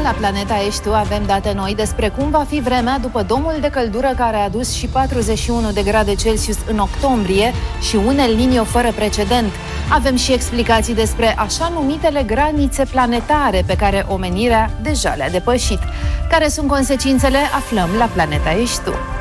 la Planeta Ești Tu avem date noi despre cum va fi vremea după domul de căldură care a adus și 41 de grade Celsius în octombrie și un El Niño fără precedent. Avem și explicații despre așa numitele granițe planetare pe care omenirea deja le-a depășit. Care sunt consecințele? Aflăm la Planeta Ești Tu.